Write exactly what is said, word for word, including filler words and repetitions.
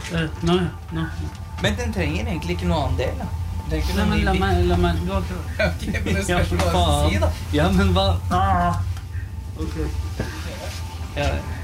Uh, nå, nå. Men den trenger egentlig ikke noe annen del, da. Den trenger ikke Nei, noe men ny la bit. meg, la meg, du har ikke... Ok, men det spørs Ja, hva du skal si, da. Ja, men hva? Ah. Ok. Ja,